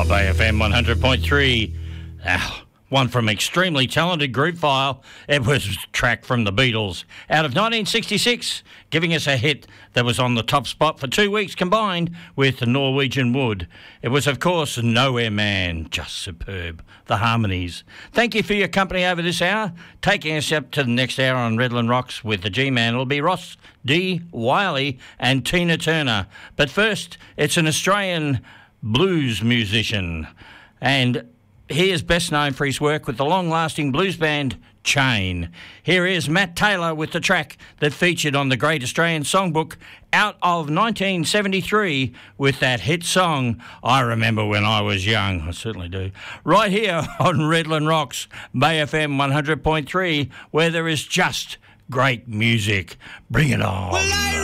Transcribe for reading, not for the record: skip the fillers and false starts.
Bay FM 100.3. One from extremely talented group File. It was a track from the Beatles out of 1966, giving us a hit that was on the top spot for 2 weeks combined with the Norwegian Wood. It was, of course, Nowhere Man. Just superb. The harmonies. Thank you for your company over this hour. Taking us up to the next hour on Redland Rocks with the G-Man. It'll be Ross D. Wiley and Tina Turner. But first, it's an Australian blues musician. And he is best known for his work with the long-lasting blues band Chain. Here is Matt Taylor with the track that featured on the Great Australian Songbook out of 1973 with that hit song, I Remember When I Was Young. I certainly do. Right here on Redland Rocks, Bay FM 100.3, where there is just great music. Bring it on.